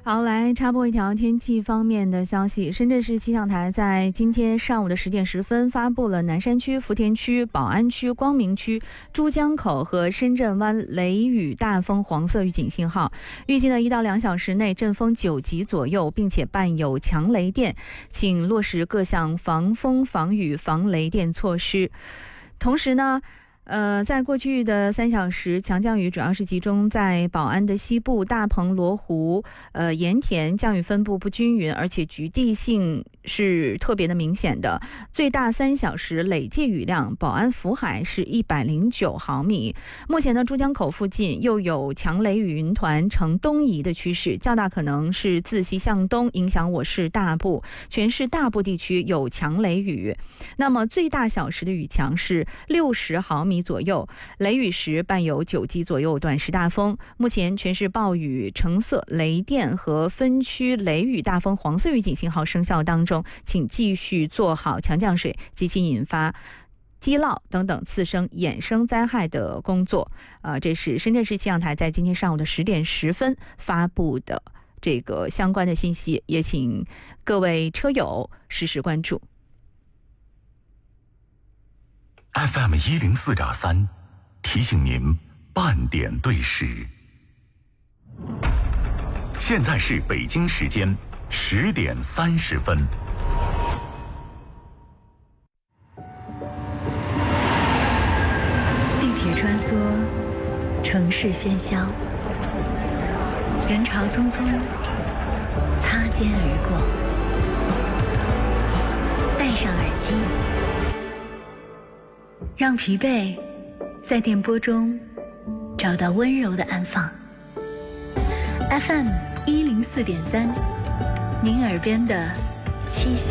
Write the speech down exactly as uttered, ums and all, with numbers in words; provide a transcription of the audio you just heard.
好，来插播一条天气方面的消息。深圳市气象台在今天上午的十点十分发布了南山区、福田区、宝安区、光明区、珠江口和深圳湾雷雨大风黄色预警信号，预计呢一到两小时内阵风九级左右，并且伴有强雷电，请落实各项防风、防雨、防雷电措施。同时呢呃，在过去的三小时，强降雨主要是集中在宝安的西部、大鹏、罗湖、呃盐田，降雨分布不均匀，而且局地性是特别的明显的。最大三小时累计雨量，宝安福海是一百零九毫米。目前呢，珠江口附近又有强雷雨云团呈东移的趋势，较大可能是自西向东影响我市大部，全市大部地区有强雷雨。那么最大小时的雨强是六十毫米左右，雷雨时伴有九级左右短时大风。目前全市暴雨、橙色雷电和分区雷雨大风黄色预警信号生效当中，请继续做好强降水及其引发积涝等等次生衍生灾害的工作。呃，这是深圳市气象台在今天上午的十点十分发布的这个相关的信息，也请各位车友实时关注。 F M 一零四点三提醒您半点对时。现在是北京时间十点三十分。 地铁穿梭，城市喧嚣，人潮匆匆，擦肩而过。戴上耳机，让疲惫在电波中找到温柔的安放。F M 一零四点三，您耳边的七夕。